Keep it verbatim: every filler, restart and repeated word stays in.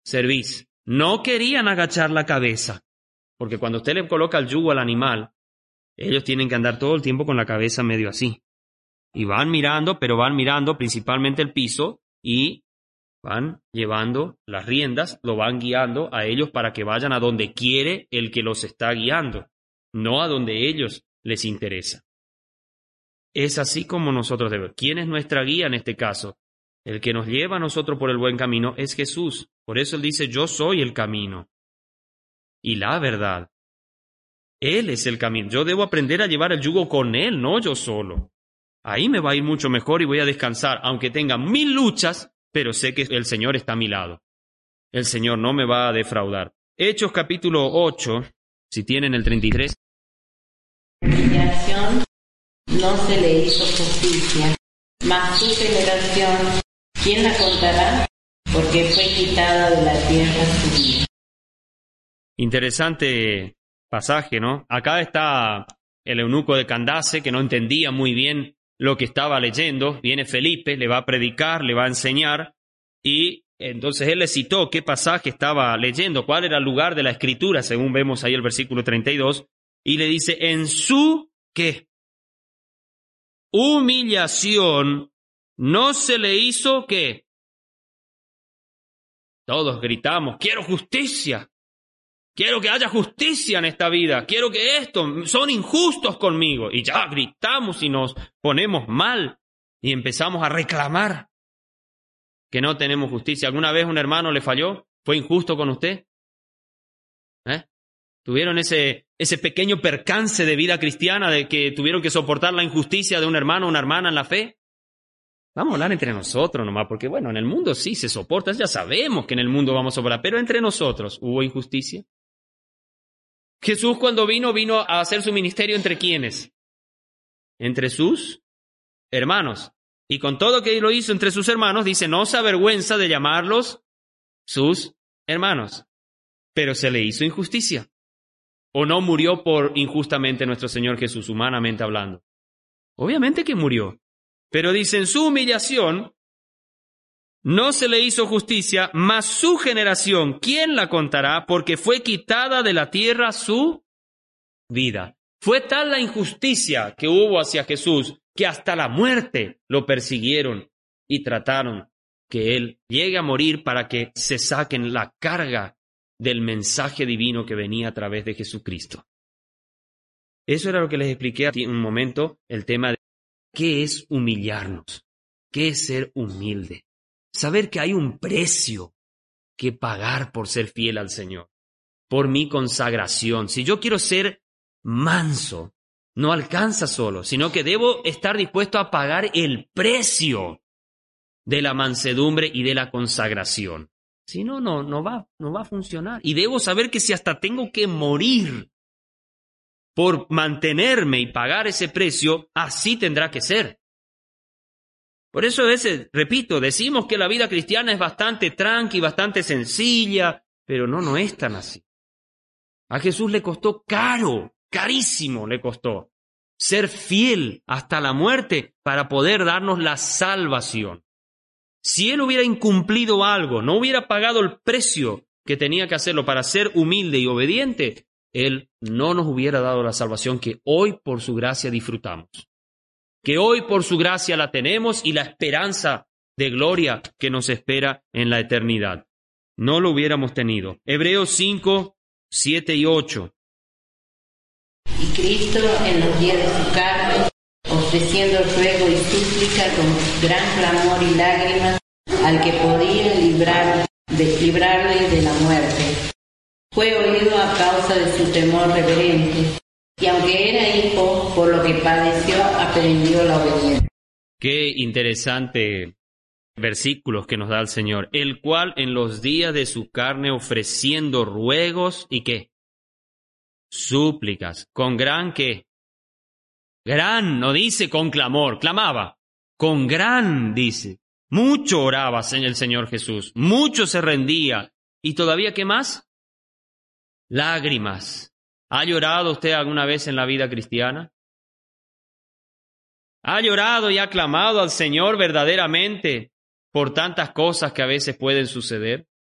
servís. No querían agachar la cabeza, porque cuando usted le coloca el yugo al animal, ellos tienen que andar todo el tiempo con la cabeza medio así. Y van mirando, pero van mirando principalmente el piso y van llevando las riendas, lo van guiando a ellos para que vayan a donde quiere el que los está guiando, no a donde ellos les interesa. Es así como nosotros debemos. ¿Quién es nuestra guía en este caso? El que nos lleva a nosotros por el buen camino es Jesús. Por eso Él dice, yo soy el camino y la verdad. Él es el camino. Yo debo aprender a llevar el yugo con Él, no yo solo. Ahí me va a ir mucho mejor y voy a descansar, aunque tenga mil luchas, pero sé que el Señor está a mi lado. El Señor no me va a defraudar. Hechos capítulo ocho, si tienen el treinta y tres. Humillación no se le hizo justicia, mas su generación, ¿quién la contará? Porque fue quitada de la tierra su vida. Interesante pasaje, ¿no? Acá está el eunuco de Candace, que no entendía muy bien lo que estaba leyendo. Viene Felipe, le va a predicar, le va a enseñar, y entonces él le citó qué pasaje estaba leyendo, cuál era el lugar de la Escritura, según vemos ahí el versículo treinta y dos, y le dice, en su, ¿qué? Humillación no se le hizo, ¿qué? Todos gritamos, quiero justicia. Quiero que haya justicia en esta vida. Quiero que esto, son injustos conmigo. Y ya gritamos y nos ponemos mal y empezamos a reclamar que no tenemos justicia. ¿Alguna vez un hermano le falló? ¿Fue injusto con usted? ¿Eh? ¿Tuvieron ese, ese pequeño percance de vida cristiana de que tuvieron que soportar la injusticia de un hermano o una hermana en la fe? Vamos a hablar entre nosotros nomás, porque bueno, en el mundo sí se soporta, ya sabemos que en el mundo vamos a soportar, pero entre nosotros, ¿hubo injusticia? Jesús cuando vino, vino a hacer su ministerio ¿entre quiénes? Entre sus hermanos. Y con todo que lo hizo entre sus hermanos, dice, no se avergüenza de llamarlos sus hermanos. Pero se le hizo injusticia. ¿O no murió por injustamente nuestro Señor Jesús, humanamente hablando? Obviamente que murió. Pero dice, en su humillación no se le hizo justicia, mas su generación, ¿quién la contará? Porque fue quitada de la tierra su vida. Fue tal la injusticia que hubo hacia Jesús que hasta la muerte lo persiguieron y trataron que Él llegue a morir para que se saquen la carga del mensaje divino que venía a través de Jesucristo. Eso era lo que les expliqué hace un momento, el tema de qué es humillarnos, qué es ser humilde. Saber que hay un precio que pagar por ser fiel al Señor, por mi consagración. Si yo quiero ser manso, no alcanza solo, sino que debo estar dispuesto a pagar el precio de la mansedumbre y de la consagración. Si no, no, no va, no va a funcionar. Y debo saber que si hasta tengo que morir por mantenerme y pagar ese precio, así tendrá que ser. Por eso, a veces, repito, decimos que la vida cristiana es bastante tranqui, bastante sencilla, pero no, no es tan así. A Jesús le costó caro, carísimo le costó, ser fiel hasta la muerte para poder darnos la salvación. Si Él hubiera incumplido algo, no hubiera pagado el precio que tenía que hacerlo para ser humilde y obediente, Él no nos hubiera dado la salvación que hoy por su gracia disfrutamos. Que hoy por su gracia la tenemos y la esperanza de gloria que nos espera en la eternidad. No lo hubiéramos tenido. Hebreos cinco, siete y ocho. Y Cristo en los días de su carne, ofreciendo ruego y súplica con gran clamor y lágrimas al que podía librar, de, librarle de la muerte, fue oído a causa de su temor reverente. Y aunque era hijo, por lo que padeció, aprendió la obediencia. Qué interesante versículos que nos da el Señor. El cual en los días de su carne ofreciendo ruegos y qué? Súplicas. Con gran qué? Gran, no dice con clamor, clamaba. Con gran, dice. Mucho oraba el Señor Jesús. Mucho se rendía. ¿Y todavía qué más? Lágrimas. ¿Ha llorado usted alguna vez en la vida cristiana? ¿Ha llorado y ha clamado al Señor verdaderamente por tantas cosas que a veces pueden suceder?